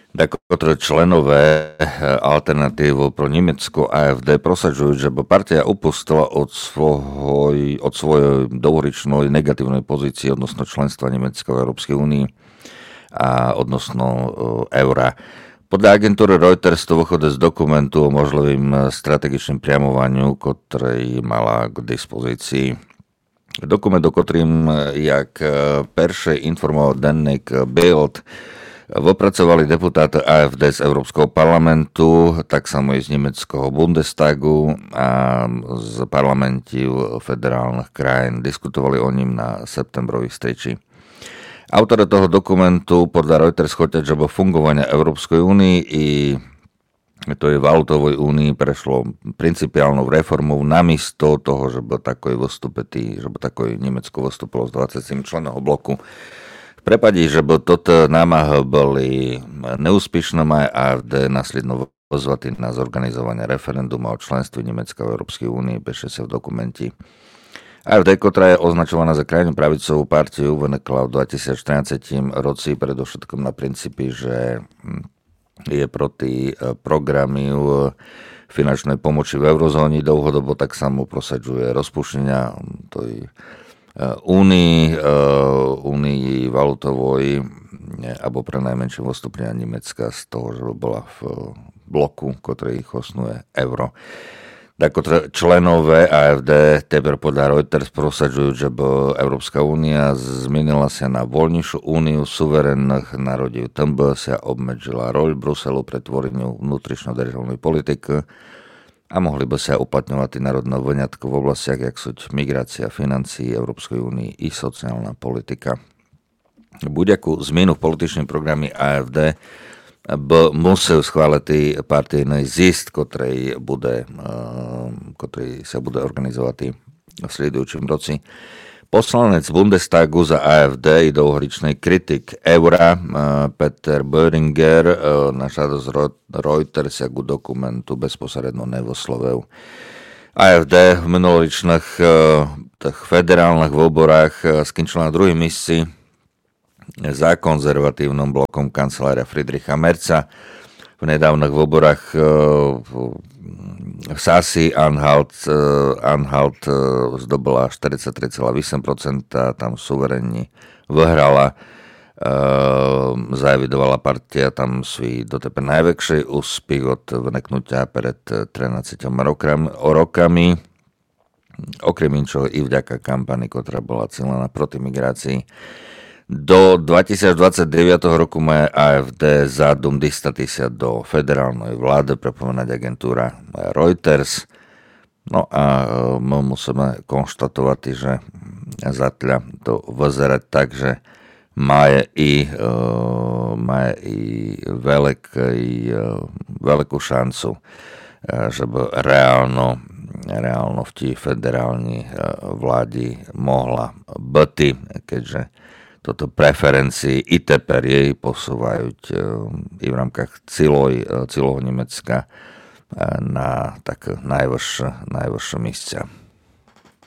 Некоторые членове альтернативу про Німецьку АФД просаджують, щоб партія упустила od svojej dlhoročnej negatívnej pozície odnosno členstva Nemecka v Európskej únii a odnosno eura. Podľa agentúry Reuters to vychádza z dokumentu o možливým strategičným priamovaniu, ktorý mala k dispozícii. Dokument, o ktorým, jak perše informoval denník Bild, vypracovali deputáti AfD z Európskeho parlamentu, tak samo i z Nemeckého Bundestagu a z parlamentів federálnych krajín. Diskutovali o ním na septembrových stretchi. Autori toho dokumentu podľa Reuters chcú, že fungovanie Európskej únii i to je valutovej únii prešlo principiálnou reformou namiesto toho, že by takový vystúpetý, že by takový Nemecko vystúpilo z 20 členov bloku. V prípade, že by toto námahy boli neúspešné, má AfD následno pozvatý na zorganizovanie referenduma o členstve Nemecka v Európskej únii, píše sa v dokumenti. AfD, ktorá je označovaná za krajnú pravicovú partiu, vynikla v 2014 roci predovšetkom na princípy, že je proti programiu finančnej pomoci v eurozóni dlhodobo, tak samo prosadzuje rozpuštenia tej únii valutovoj alebo pre najmenšie vystúpenia Nemecka z toho, že bola v bloku, ktorý ich osnuje euro. Tak členové AfD teper podľa Reuters prosadzujú, že by Európska únia zmenila sa na voľnejšiu úniu suverénnych národov. Tam by sa obmedzila roľ Bruselu pre tvoreniu vnútrično-državnej politiky a mohli by sa uplatňovať národné vyňatky v oblastiach, jak sú migrácia, financií Európskej únii i sociálna politika. Buďakú zmenu v političnom programe AfD by musel schváliť partijný zjezd, ktorý sa bude organizovať v sledujúčom roci. Poslanec Bundestagu za AfD i dlhoročný kritik eura Peter Böhringer na žiadosť Reuters ku dokumentu bezposredno nevoslovil. AfD v minuloročných federálnych voľbách skončila na druhém mieste za konzervatívnym blokom kancelára Friedricha Merza. V nedávnych voľbách Sassi Anhalt zdobila 43,8%, tam suverénne vyhrala. Zaevidovala partia tam svoj doteper najväčší úspech od vniknutia pred 13 rokami. Okrem inčoho i vďaka kampani, ktorá bola cieľená proti migrácii. Do 2029 roku má AfD zádum dostať sa do federálnej vlády, prepomenať agentúra Reuters. No a my musíme konštatovať, že zatiaľ to vyzerať tak, že má i veľkú šancu, že by reálno v tej federálnej vládi mohla byť, keďže toto preferencie i teper jej posúvajú i v rámkach celého Nemecka na tak najvyššie miesta.